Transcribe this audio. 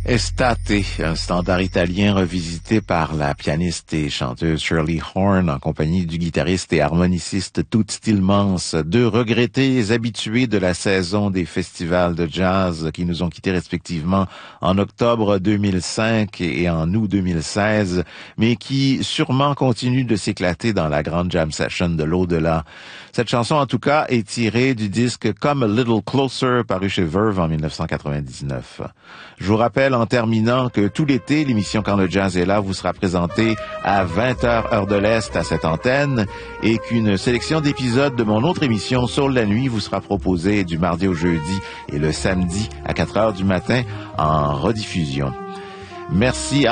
Estate, un standard italien revisité par la pianiste et chanteuse Shirley Horn en compagnie du guitariste et harmoniciste Toots Thielemans, deux regrettés habitués de la saison des festivals de jazz qui nous ont quittés respectivement en octobre 2005 et en août 2016, mais qui sûrement continuent de s'éclater dans la grande jam session de l'au-delà. Cette chanson, en tout cas, est tirée du disque Come a Little Closer, paru chez Verve en 1999. Je vous rappelle en terminant que tout l'été, l'émission Quand le jazz est là vous sera présentée à 20h heure de l'Est à cette antenne et qu'une sélection d'épisodes de mon autre émission Soul la nuit vous sera proposée du mardi au jeudi et le samedi à 4h du matin en rediffusion. Merci